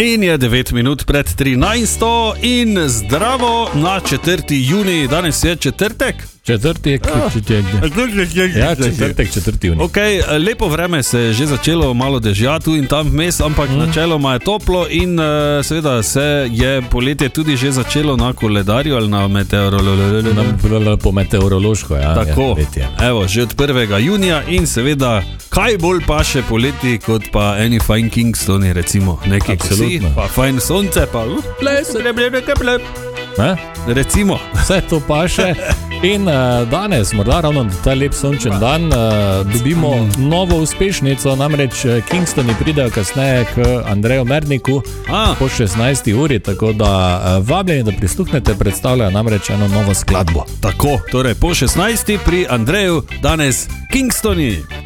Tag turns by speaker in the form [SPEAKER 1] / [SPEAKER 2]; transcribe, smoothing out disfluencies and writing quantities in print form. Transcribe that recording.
[SPEAKER 1] In je 9 minut pred 13. in zdravo na 4. junij. Danes je četrtek.
[SPEAKER 2] Četrtek, juni.
[SPEAKER 1] Okay, lepo vreme se je že začelo, malo dežja tu in tam vmes, ampak načeloma je toplo in seveda se je poletje tudi že začelo na koledarju ali na
[SPEAKER 2] po meteorološko, ja.
[SPEAKER 1] Tako, evo, že od 1. junija in seveda, kaj bolj paše poleti, kot pa eni fajn Kingstoni, recimo, neki kosi, pa fajn sonce, pa recimo.
[SPEAKER 2] Vse to paše. In danes, morda ravno ta lep sončen dan, dobimo novo uspešnico, namreč Kingstoni pridejo kasneje k Andreju Merniku po 16. uri, tako da vabljeni, da prisluhnete, predstavljajo namreč eno novo skladbo.
[SPEAKER 1] Tako, torej po 16. pri Andreju danes Kingstoni.